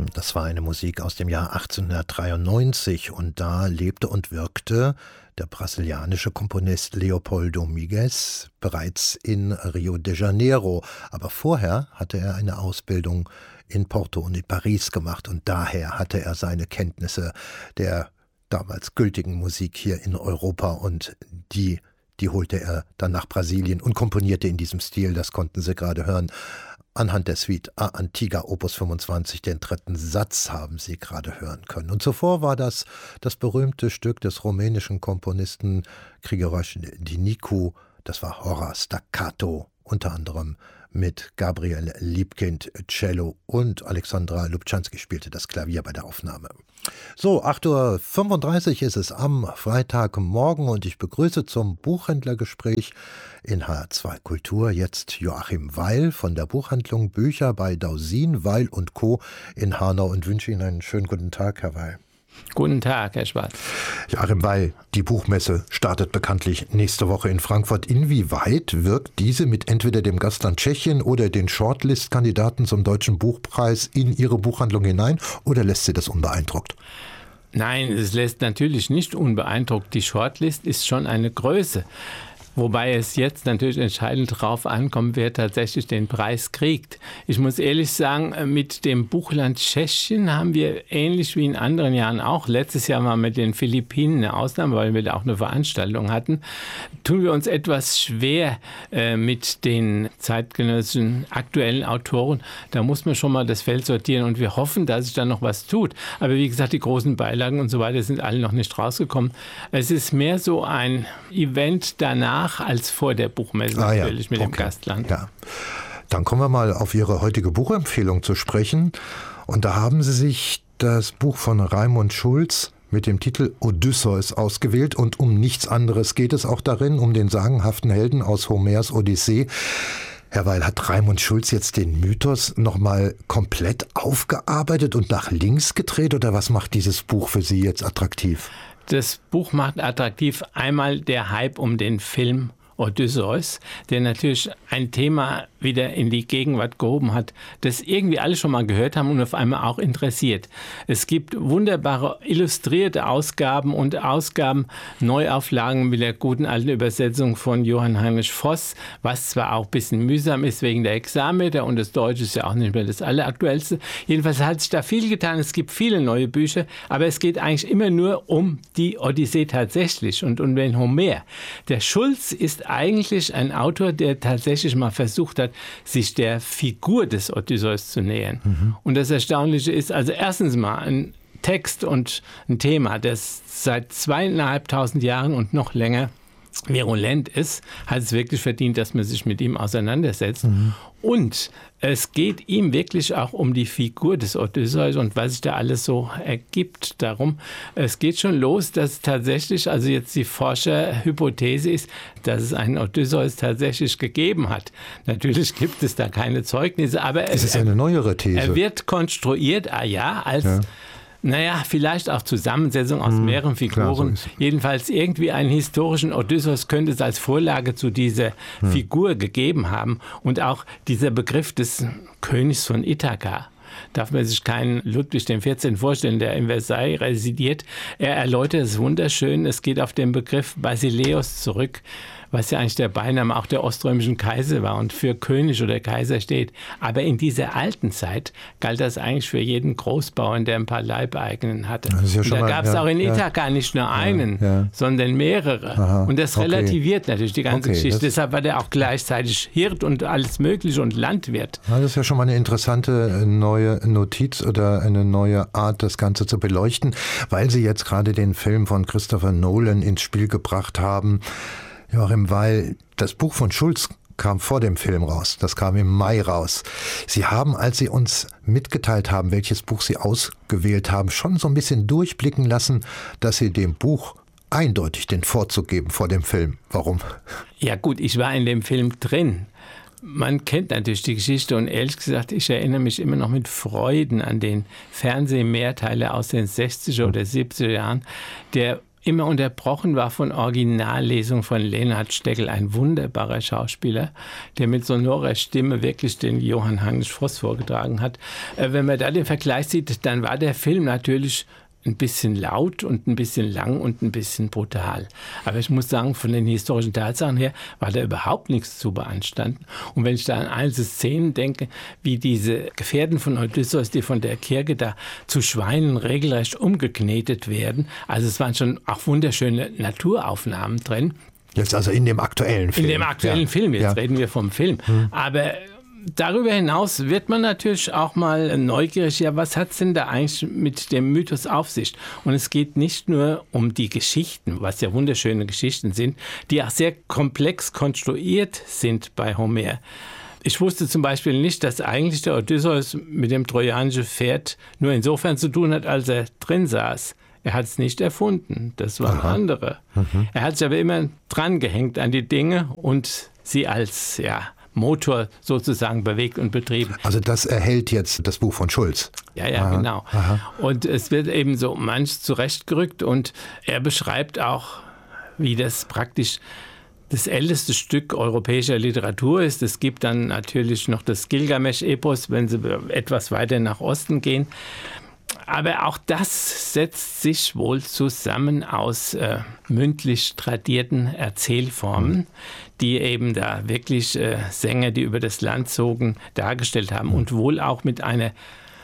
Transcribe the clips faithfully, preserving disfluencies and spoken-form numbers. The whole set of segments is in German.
Das war eine Musik aus dem Jahr achtzehnhundertdreiundneunzig und da lebte und wirkte der brasilianische Komponist Leopoldo Miguez bereits in Rio de Janeiro. Aber vorher hatte er eine Ausbildung in Porto und in Paris gemacht und daher hatte er seine Kenntnisse der damals gültigen Musik hier in Europa und die, die holte er dann nach Brasilien und komponierte in diesem Stil, das konnten Sie gerade hören. Anhand der Suite A Antiga Opus fünfundzwanzig, den dritten Satz, haben Sie gerade hören können. Und zuvor war das das berühmte Stück des rumänischen Komponisten Grigoras Dinicu, das war Hora Staccato, unter anderem mit Gabriel Liebkind Cello und Alexandra Lubchansky spielte das Klavier bei der Aufnahme. So, acht Uhr fünfunddreißig ist es am Freitagmorgen und ich begrüße zum Buchhändlergespräch in H R zwei Kultur jetzt Joachim Weil von der Buchhandlung Bücher bei Dausin, Weil und Co. in Hanau und wünsche Ihnen einen schönen guten Tag, Herr Weil. Guten Tag, Herr Schwarz. Joachim Weil, die Buchmesse startet bekanntlich nächste Woche in Frankfurt. Inwieweit wirkt diese mit entweder dem Gastland Tschechien oder den Shortlist-Kandidaten zum Deutschen Buchpreis in Ihre Buchhandlung hinein oder lässt sie das unbeeindruckt? Nein, es lässt natürlich nicht unbeeindruckt. Die Shortlist ist schon eine Größe. Wobei es jetzt natürlich entscheidend darauf ankommt, wer tatsächlich den Preis kriegt. Ich muss ehrlich sagen, mit dem Buchland Tschechien haben wir ähnlich wie in anderen Jahren auch, letztes Jahr war mit den Philippinen eine Ausnahme, weil wir da auch eine Veranstaltung hatten, tun wir uns etwas schwer äh, mit den zeitgenössischen aktuellen Autoren. Da muss man schon mal das Feld sortieren und wir hoffen, dass sich da noch was tut. Aber wie gesagt, die großen Beilagen und so weiter sind alle noch nicht rausgekommen. Es ist mehr so ein Event danach, als vor der Buchmesse ah, natürlich ja. mit okay. dem Gastland. Ja. Dann kommen wir mal auf Ihre heutige Buchempfehlung zu sprechen. Und da haben Sie sich das Buch von Raimund Schulz mit dem Titel Odysseus ausgewählt. Und um nichts anderes geht es auch darin, um den sagenhaften Helden aus Homers Odyssee. Herr Weil, hat Raimund Schulz jetzt den Mythos nochmal komplett aufgearbeitet und nach links gedreht? Oder was macht dieses Buch für Sie jetzt attraktiv? Das Buch macht attraktiv einmal der Hype um den Film Odysseus, der natürlich ein Thema wieder in die Gegenwart gehoben hat, das irgendwie alle schon mal gehört haben und auf einmal auch interessiert. Es gibt wunderbare illustrierte Ausgaben und Ausgaben, Neuauflagen mit der guten alten Übersetzung von Johann Heinrich Voss, was zwar auch ein bisschen mühsam ist wegen der Hexameter und das Deutsche ist ja auch nicht mehr das Alleraktuellste. Jedenfalls hat sich da viel getan. Es gibt viele neue Bücher, aber es geht eigentlich immer nur um die Odyssee tatsächlich und um den Homer. Der Schulz ist eigentlich ein Autor, der tatsächlich mal versucht hat, sich der Figur des Odysseus zu nähern. Mhm. Und das Erstaunliche ist, also erstens mal ein Text und ein Thema, das seit zweieinhalbtausend Jahren und noch länger virulent ist, hat es wirklich verdient, dass man sich mit ihm auseinandersetzt. Mhm. Und es geht ihm wirklich auch um die Figur des Odysseus und was sich da alles so ergibt. Darum, es geht schon los, dass tatsächlich, also jetzt die Forscherhypothese ist, dass es einen Odysseus tatsächlich gegeben hat. Natürlich gibt es da keine Zeugnisse, aber es ist eine neuere These. Er wird konstruiert, ah ja, als ja. Naja, vielleicht auch Zusammensetzung aus hm, mehreren Figuren. Klar, so jedenfalls irgendwie einen historischen Odysseus könnte es als Vorlage zu dieser hm. Figur gegeben haben. Und auch dieser Begriff des Königs von Ithaka. Darf man sich keinen Ludwig der vierzehnten vorstellen, der in Versailles residiert. Er erläutert es wunderschön. Es geht auf den Begriff Basileus zurück, was ja eigentlich der Beiname auch der oströmischen Kaiser war und für König oder Kaiser steht. Aber in dieser alten Zeit galt das eigentlich für jeden Großbauern, der ein paar Leibeigenen hatte. Ja und da gab es ja, auch in Ithaka ja, nicht nur einen, ja, ja. sondern mehrere. Aha, und das relativiert okay. natürlich die ganze okay, Geschichte. Deshalb war der auch gleichzeitig Hirt und alles Mögliche und Landwirt. Ja, das ist ja schon mal eine interessante neue Notiz oder eine neue Art, das Ganze zu beleuchten, weil Sie jetzt gerade den Film von Christopher Nolan ins Spiel gebracht haben. Joachim Weil, das Buch von Schulz kam vor dem Film raus. Das kam im Mai raus. Sie haben, als Sie uns mitgeteilt haben, welches Buch Sie ausgewählt haben, schon so ein bisschen durchblicken lassen, dass Sie dem Buch eindeutig den Vorzug geben vor dem Film. Warum? Ja gut, ich war in dem Film drin. Man kennt natürlich die Geschichte und ehrlich gesagt, ich erinnere mich immer noch mit Freuden an den Fernsehmehrteiler aus den sechziger oder siebziger Jahren, der immer unterbrochen war von Originallesung von Leonhard Steckel, ein wunderbarer Schauspieler, der mit sonorer Stimme wirklich den Johann Heinrich Voss vorgetragen hat. Wenn man da den Vergleich sieht, dann war der Film natürlich ein bisschen laut und ein bisschen lang und ein bisschen brutal. Aber ich muss sagen, von den historischen Tatsachen her war da überhaupt nichts zu beanstanden. Und wenn ich da an einzelne Szenen denke, wie diese Gefährten von Odysseus, die von der Kirche da zu Schweinen regelrecht umgeknetet werden, also es waren schon auch wunderschöne Naturaufnahmen drin. Jetzt also in dem aktuellen Film. In dem aktuellen ja. Film, jetzt ja. reden wir vom Film. Hm. Aber darüber hinaus wird man natürlich auch mal neugierig, ja, was hat es denn da eigentlich mit dem Mythos auf sich? Und es geht nicht nur um die Geschichten, was ja wunderschöne Geschichten sind, die auch sehr komplex konstruiert sind bei Homer. Ich wusste zum Beispiel nicht, dass eigentlich der Odysseus mit dem trojanischen Pferd nur insofern zu tun hat, als er drin saß. Er hat es nicht erfunden, das waren Aha. andere. Mhm. Er hat sich aber immer dran gehängt an die Dinge und sie als, ja, Motor sozusagen bewegt und betrieben. Also das erhält jetzt das Buch von Schulz. Ja, ja, Aha. genau. Aha. Und es wird eben so manch zurechtgerückt und er beschreibt auch, wie das praktisch das älteste Stück europäischer Literatur ist. Es gibt dann natürlich noch das Gilgamesch-Epos, wenn Sie etwas weiter nach Osten gehen. Aber auch das setzt sich wohl zusammen aus äh, mündlich tradierten Erzählformen, mhm. die eben da wirklich äh, Sänger, die über das Land zogen, dargestellt haben. Mhm. Und wohl auch mit einer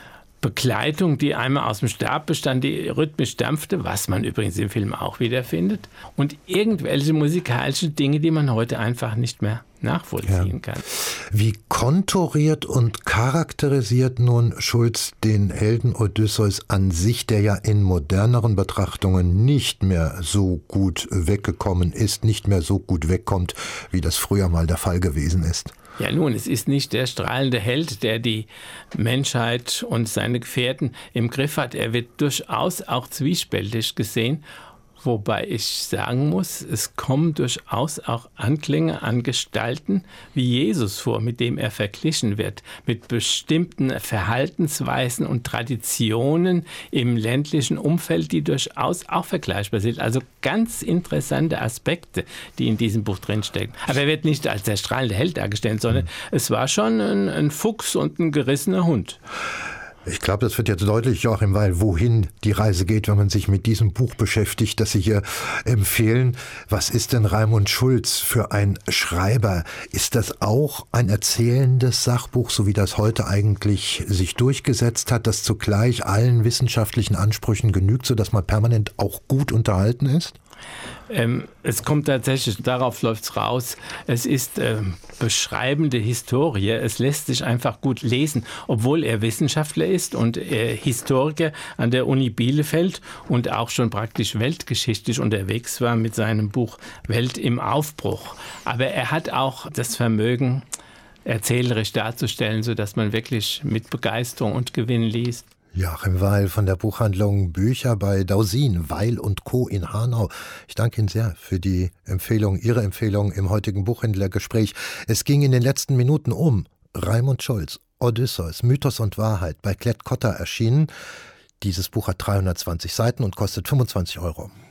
Begleitung, die einmal aus dem Stab bestand, die rhythmisch dampfte, was man übrigens im Film auch wiederfindet. Und irgendwelche musikalischen Dinge, die man heute einfach nicht mehr nachvollziehen ja. kann. Wie konturiert und charakterisiert nun Schulz den Helden Odysseus an sich, der ja in moderneren Betrachtungen nicht mehr so gut weggekommen ist, nicht mehr so gut wegkommt, wie das früher mal der Fall gewesen ist? Ja nun, es ist nicht der strahlende Held, der die Menschheit und seine Gefährten im Griff hat. Er wird durchaus auch zwiespältig gesehen. Wobei ich sagen muss, es kommen durchaus auch Anklänge an Gestalten wie Jesus vor, mit dem er verglichen wird, mit bestimmten Verhaltensweisen und Traditionen im ländlichen Umfeld, die durchaus auch vergleichbar sind. Also ganz interessante Aspekte, die in diesem Buch drinstecken. Aber er wird nicht als der strahlende Held dargestellt, sondern mhm. es war schon ein, ein Fuchs und ein gerissener Hund. Ich glaube, das wird jetzt deutlich, Joachim Weil, wohin die Reise geht, wenn man sich mit diesem Buch beschäftigt, das Sie hier empfehlen. Was ist denn Raimund Schulz für ein Schreiber? Ist das auch ein erzählendes Sachbuch, so wie das heute eigentlich sich durchgesetzt hat, das zugleich allen wissenschaftlichen Ansprüchen genügt, sodass man permanent auch gut unterhalten ist? Ähm, es kommt tatsächlich, darauf läuft es raus, es ist äh, beschreibende Historie, es lässt sich einfach gut lesen, obwohl er Wissenschaftler ist und äh, Historiker an der Uni Bielefeld und auch schon praktisch weltgeschichtlich unterwegs war mit seinem Buch Welt im Aufbruch. Aber er hat auch das Vermögen, erzählerisch darzustellen, sodass man wirklich mit Begeisterung und Gewinn liest. Joachim Weil von der Buchhandlung Bücher bei Dausin, Weil und Co. in Hanau. Ich danke Ihnen sehr für die Empfehlung, Ihre Empfehlung im heutigen Buchhändlergespräch. Es ging in den letzten Minuten um Raimund Schulz, Odysseus, Mythos und Wahrheit, bei Klett-Cotta erschienen. Dieses Buch hat dreihundertzwanzig Seiten und kostet fünfundzwanzig Euro.